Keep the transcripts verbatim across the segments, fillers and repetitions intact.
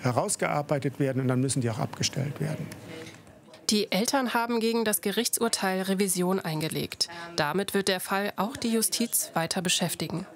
herausgearbeitet werden und dann müssen die auch abgestellt werden. Die Eltern haben gegen das Gerichtsurteil Revision eingelegt. Damit wird der Fall auch die Justiz weiter beschäftigen.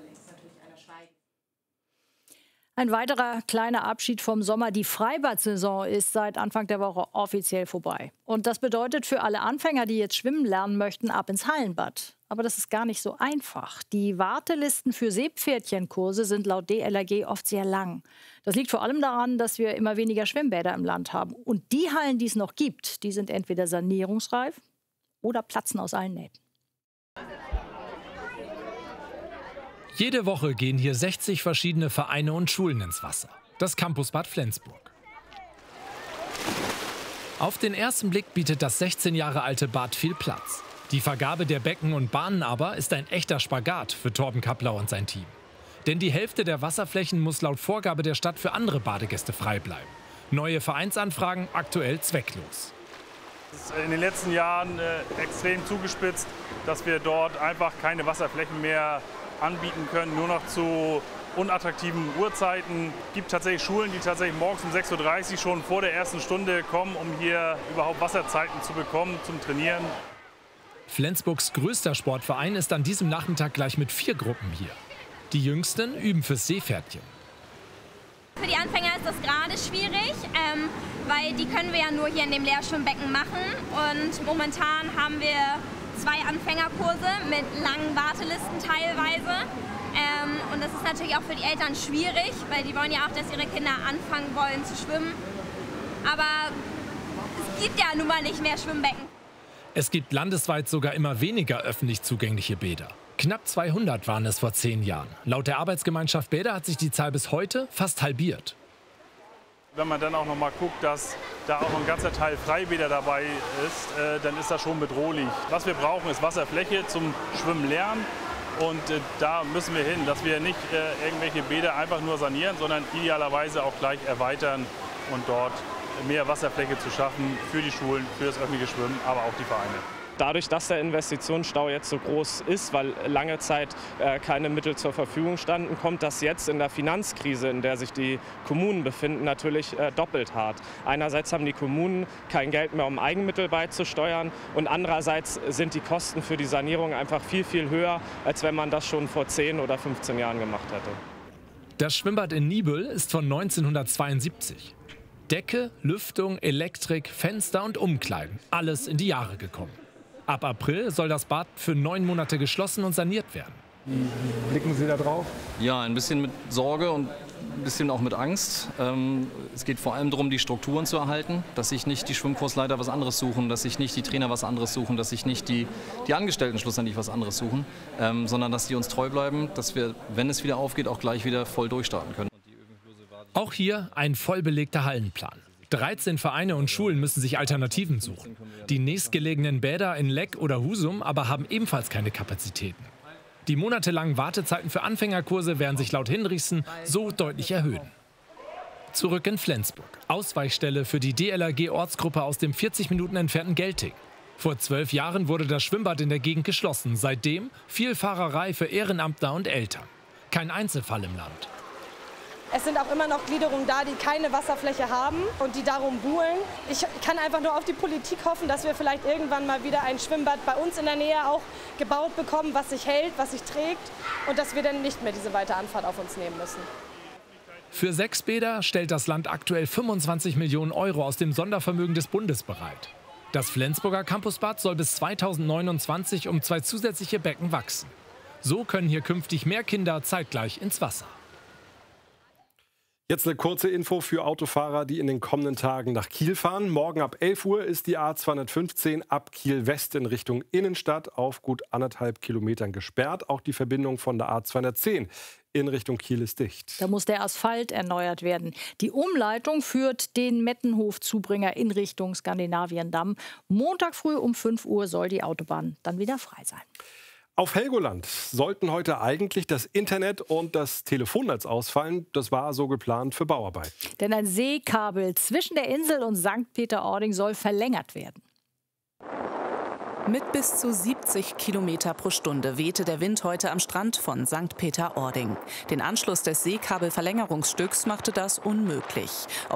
Ein weiterer kleiner Abschied vom Sommer. Die Freibad-Saison ist seit Anfang der Woche offiziell vorbei. Und das bedeutet für alle Anfänger, die jetzt schwimmen lernen möchten, ab ins Hallenbad. Aber das ist gar nicht so einfach. Die Wartelisten für Seepferdchenkurse sind laut D L R G oft sehr lang. Das liegt vor allem daran, dass wir immer weniger Schwimmbäder im Land haben. Und die Hallen, die es noch gibt, die sind entweder sanierungsreif oder platzen aus allen Nähten. Jede Woche gehen hier sechzig verschiedene Vereine und Schulen ins Wasser. Das Campusbad Flensburg. Auf den ersten Blick bietet das sechzehn Jahre alte Bad viel Platz. Die Vergabe der Becken und Bahnen aber ist ein echter Spagat für Torben Kappler und sein Team. Denn die Hälfte der Wasserflächen muss laut Vorgabe der Stadt für andere Badegäste frei bleiben. Neue Vereinsanfragen aktuell zwecklos. Es ist in den letzten Jahren äh, extrem zugespitzt, dass wir dort einfach keine Wasserflächen mehr anbieten können, nur noch zu unattraktiven Uhrzeiten. Es gibt tatsächlich Schulen, die tatsächlich morgens um sechs Uhr dreißig schon vor der ersten Stunde kommen, um hier überhaupt Wasserzeiten zu bekommen, zum Trainieren. Flensburgs größter Sportverein ist an diesem Nachmittag gleich mit vier Gruppen hier. Die jüngsten üben fürs Seepferdchen. Für die Anfänger ist das gerade schwierig, ähm, weil die können wir ja nur hier in dem Leerschwimmbecken machen. Und momentan haben wir zwei Anfängerkurse mit langen Wartelisten teilweise. Ähm, und das ist natürlich auch für die Eltern schwierig, weil die wollen ja auch, dass ihre Kinder anfangen wollen zu schwimmen. Aber es gibt ja nun mal nicht mehr Schwimmbecken. Es gibt landesweit sogar immer weniger öffentlich zugängliche Bäder. Knapp zweihundert waren es vor zehn Jahren. Laut der Arbeitsgemeinschaft Bäder hat sich die Zahl bis heute fast halbiert. Wenn man dann auch noch mal guckt, dass da auch ein ganzer Teil Freibäder dabei ist, äh, dann ist das schon bedrohlich. Was wir brauchen, ist Wasserfläche zum Schwimmen lernen. Und äh, da müssen wir hin, dass wir nicht äh, irgendwelche Bäder einfach nur sanieren, sondern idealerweise auch gleich erweitern und dort mehr Wasserfläche zu schaffen für die Schulen, für das öffentliche Schwimmen, aber auch die Vereine. Dadurch, dass der Investitionsstau jetzt so groß ist, weil lange Zeit äh, keine Mittel zur Verfügung standen, kommt das jetzt in der Finanzkrise, in der sich die Kommunen befinden, natürlich äh, doppelt hart. Einerseits haben die Kommunen kein Geld mehr, um Eigenmittel beizusteuern, und andererseits sind die Kosten für die Sanierung einfach viel, viel höher, als wenn man das schon vor zehn oder fünfzehn Jahren gemacht hätte. Das Schwimmbad in Niebüll ist von neunzehnhundertzweiundsiebzig. Decke, Lüftung, Elektrik, Fenster und Umkleiden, alles in die Jahre gekommen. Ab April soll das Bad für neun Monate geschlossen und saniert werden. Wie blicken Sie da drauf? Ja, ein bisschen mit Sorge und ein bisschen auch mit Angst. Ähm, es geht vor allem darum, die Strukturen zu erhalten, dass sich nicht die Schwimmkursleiter was anderes suchen, dass sich nicht die Trainer was anderes suchen, dass sich nicht die, die Angestellten schlussendlich was anderes suchen, ähm, sondern dass die uns treu bleiben, dass wir, wenn es wieder aufgeht, auch gleich wieder voll durchstarten können. Auch hier ein vollbelegter Hallenplan. dreizehn Vereine und Schulen müssen sich Alternativen suchen. Die nächstgelegenen Bäder in Leck oder Husum aber haben ebenfalls keine Kapazitäten. Die monatelangen Wartezeiten für Anfängerkurse werden sich laut Hinrichsen so deutlich erhöhen. Zurück in Flensburg. Ausweichstelle für die D L R G-Ortsgruppe aus dem vierzig Minuten entfernten Gelting. Vor zwölf Jahren wurde das Schwimmbad in der Gegend geschlossen. Seitdem viel Fahrerei für Ehrenamtler und Eltern. Kein Einzelfall im Land. Es sind auch immer noch Gliederungen da, die keine Wasserfläche haben und die darum buhlen. Ich kann einfach nur auf die Politik hoffen, dass wir vielleicht irgendwann mal wieder ein Schwimmbad bei uns in der Nähe auch gebaut bekommen, was sich hält, was sich trägt, und dass wir dann nicht mehr diese weite Anfahrt auf uns nehmen müssen. Für sechs Bäder stellt das Land aktuell fünfundzwanzig Millionen Euro aus dem Sondervermögen des Bundes bereit. Das Flensburger Campusbad soll bis zweitausendneunundzwanzig um zwei zusätzliche Becken wachsen. So können hier künftig mehr Kinder zeitgleich ins Wasser. Jetzt eine kurze Info für Autofahrer, die in den kommenden Tagen nach Kiel fahren. Morgen ab elf Uhr ist die A zweihundertfünfzehn ab Kiel West in Richtung Innenstadt auf gut anderthalb Kilometern gesperrt. Auch die Verbindung von der A zweihundertzehn in Richtung Kiel ist dicht. Da muss der Asphalt erneuert werden. Die Umleitung führt den Mettenhof-Zubringer in Richtung Skandinaviendamm. Montag früh um fünf Uhr soll die Autobahn dann wieder frei sein. Auf Helgoland sollten heute eigentlich das Internet und das Telefonnetz ausfallen. Das war so geplant für Bauarbeit. Denn ein Seekabel zwischen der Insel und Sankt Peter-Ording soll verlängert werden. Mit bis zu siebzig Kilometer pro Stunde wehte der Wind heute am Strand von Sankt Peter-Ording. Den Anschluss des Seekabelverlängerungsstücks machte das unmöglich.